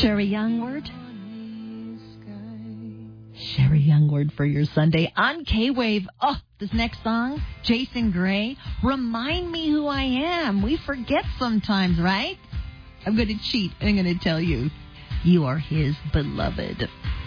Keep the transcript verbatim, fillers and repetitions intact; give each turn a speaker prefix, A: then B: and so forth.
A: Sherry Youngward. Sherry Youngward for your Sunday on K-Wave. Oh, this next song, Jason Gray, Remind Me Who I Am. We forget sometimes, right? I'm going to cheat. I'm going to tell you, you are his beloved.